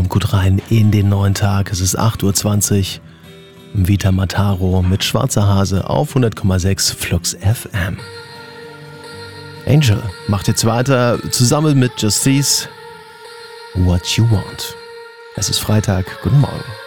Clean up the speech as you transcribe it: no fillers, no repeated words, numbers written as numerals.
kommt gut rein in den neuen Tag. Es ist 8:20 Uhr. Vita Mataro mit Schwarzer Hase auf 100,6 Flux FM. Angel macht jetzt weiter zusammen mit Justice. What You Want. Es ist Freitag. Guten Morgen.